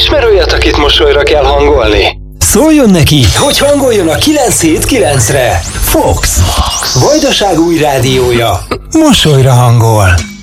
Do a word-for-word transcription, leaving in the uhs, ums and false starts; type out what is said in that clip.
Ismer olyat, akit mosolyra kell hangolni? Szóljon neki, hogy hangoljon a kilenc hét kilencre. Fox. Fox. Vajdaság új rádiója. Mosolyra hangol.